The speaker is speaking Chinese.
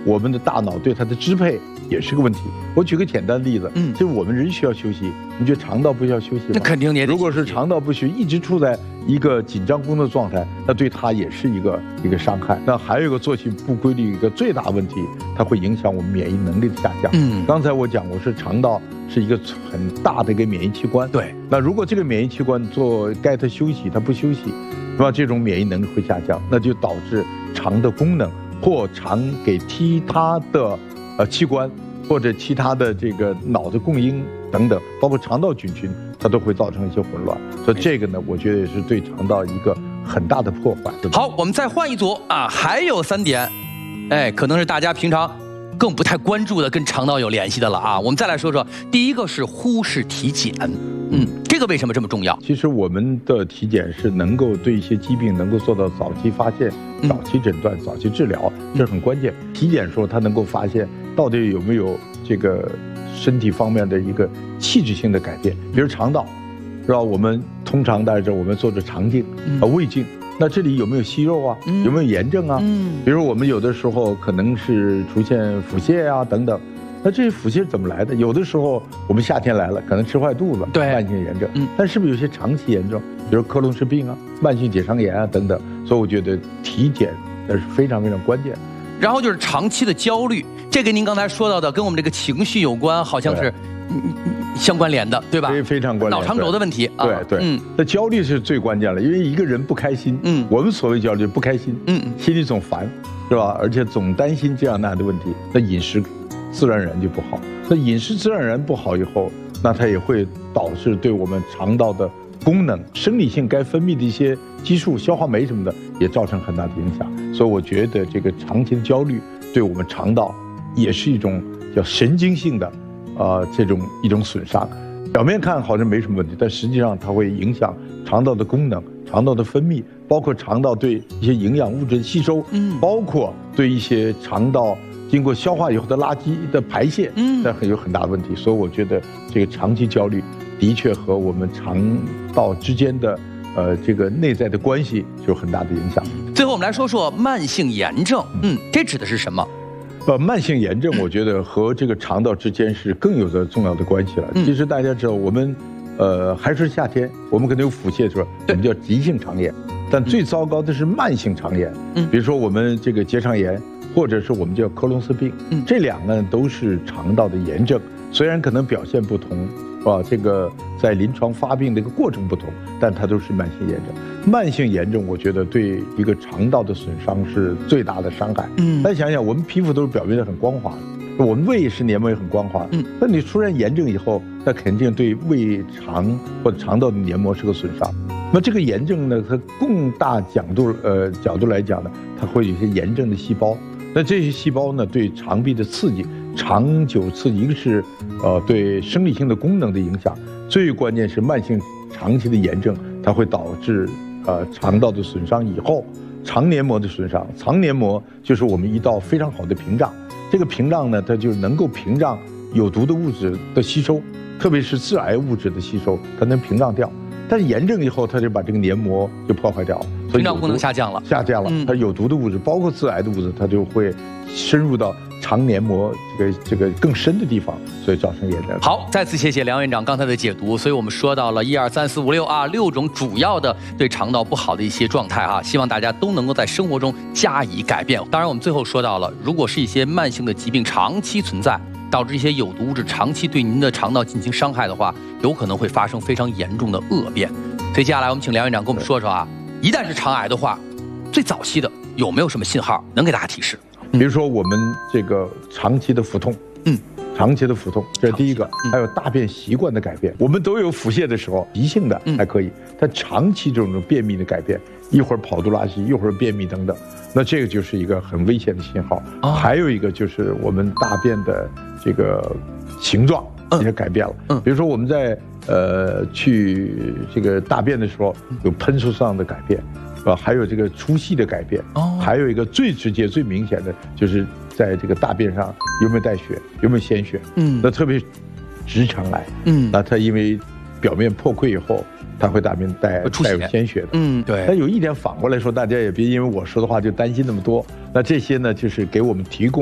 我们的大脑对它的支配也是个问题。我举个简单的例子，就是我们人需要休息，你觉得肠道不需要休息吗？ 那肯定也得。 如果是肠道不休息，一直处在一个紧张工作状态，那对它也是一个伤害。那还有一个作息不规律，一个最大问题，它会影响我们免疫能力的下降。刚才我讲过，是肠道是一个很大的一个免疫器官。对，那如果这个免疫器官该它休息，它不休息，是吧？这种免疫能力会下降，那就导致肠的功能或肠给其他的器官或者其他的这个脑的供应等等，包括肠道菌群，它都会造成一些混乱。所以这个呢，我觉得也是对肠道一个很大的破坏。 好，我们再换一组啊，还有3点，可能是大家平常更不太关注的，跟肠道有联系的了啊。我们再来说说，第一个是忽视体检，这个为什么这么重要？ 其实我们的体检是能够对一些疾病能够做到早期发现、早期诊断、早期治疗，这是很关键。体检说它能够发现到底有没有这个身体方面的一个器质性的改变，比如肠道，是吧？我们通常大家知道我们做着肠镜、胃镜，那这里有没有息肉啊？有没有炎症啊？比如我们有的时候可能是出现腹泻啊等等。那这些腹泻怎么来的？有的时候我们夏天来了，可能吃坏肚子，对，慢性炎症。但是不是有些长期炎症，比如克隆氏病啊、慢性结肠炎啊等等？所以我觉得体检那是非常非常关键。 然后就是长期的焦虑，这跟您刚才说到的跟我们这个情绪有关，好像是相关联的，对吧？ 非常关联。 脑肠轴的问题啊， 对，那焦虑是最关键了，因为一个人不开心，我们所谓焦虑不开心，心里总烦，是吧？而且总担心这样那样的问题，那饮食自然而然就不好。那饮食自然而然不好以后，那它也会导致对我们肠道的功能、生理性该分泌的一些激素、消化酶什么的，也造成很大的影响。所以我觉得这个长期的焦虑对我们肠道也是一种叫神经性的，这种一种损伤。表面看好像没什么问题，但实际上它会影响肠道的功能、肠道的分泌，包括肠道对一些营养物质的吸收，包括对一些肠道经过消化以后的垃圾的排泄，那有很大的问题。所以我觉得这个长期焦虑的确和我们肠道之间的这个内在的关系有很大的影响。 最后我们来说说慢性炎症，这指的是什么？ 慢性炎症我觉得和这个肠道之间是更有着重要的关系了。其实大家知道，我们还是夏天，我们可能有腹泻的时候，我们叫急性肠炎，但最糟糕的是慢性肠炎。比如说我们这个结肠炎，或者是我们叫克隆氏病，这两个都是肠道的炎症，虽然可能表现不同，是吧？这个在临床发病的一个过程不同，但它都是慢性炎症。慢性炎症，我觉得对一个肠道的损伤是最大的伤害。大家想想，我们皮肤都是表面的很光滑的，我们胃是黏膜也很光滑。那你出现炎症以后，那肯定对胃肠或者肠道的黏膜是个损伤。那这个炎症呢，它更大角度来讲呢，它会有一些炎症的细胞。那这些细胞呢，对肠壁的刺激，长久刺激，一个是对生理性的功能的影响，最关键是慢性长期的炎症，它会导致肠道的损伤以后，肠黏膜的损伤。肠黏膜就是我们一道非常好的屏障，这个屏障呢，它就能够屏障有毒的物质的吸收，特别是致癌物质的吸收，它能屏障掉。但是炎症以后，它就把这个黏膜就破坏掉了， 屏障功能下降了。 它有毒的物质，包括致癌的物质，它就会深入到肠黏膜这个更深的地方，所以造成炎症。 好，再次谢谢梁院长刚才的解读。所以我们说到了1、2、3、4、5、6啊，6种主要的对肠道不好的一些状态啊，希望大家都能够在生活中加以改变。当然，我们最后说到了，如果是一些慢性的疾病长期存在，导致一些有毒物质长期对您的肠道进行伤害的话，有可能会发生非常严重的恶变。所以接下来我们请梁院长跟我们说说啊，一旦是肠癌的话，最早期的有没有什么信号能给大家提示？ 比如说我们这个长期的腹痛，长期的腹痛，这是第一个。还有大便习惯的改变，我们都有腹泻的时候，急性的还可以，但长期这种便秘的改变，一会儿跑肚拉稀，一会儿便秘等等，那这个就是一个很危险的信号。还有一个就是我们大便的这个形状也改变了。比如说我们在去这个大便的时候有喷出上的改变，还有这个粗细的改变。还有一个最直接最明显的就是在这个大便上有没有带血，有没有鲜血。那特别直肠癌，那它因为表面破溃以后，它会大便带有鲜血的。对。但有一点反过来说，大家也别因为我说的话就担心那么多。那这些呢，就是给我们提供